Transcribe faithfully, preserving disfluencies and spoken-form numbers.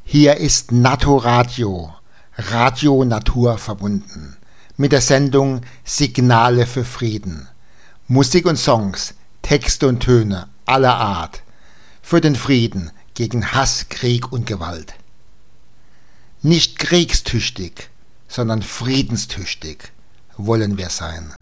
Hier ist Naturadio, Radio Natur verbunden, mit der Sendung Signale für Frieden. Musik und Songs, Texte und Töne aller Art, für den Frieden gegen Hass, Krieg und Gewalt. Nicht kriegstüchtig, sondern friedenstüchtig wollen wir sein.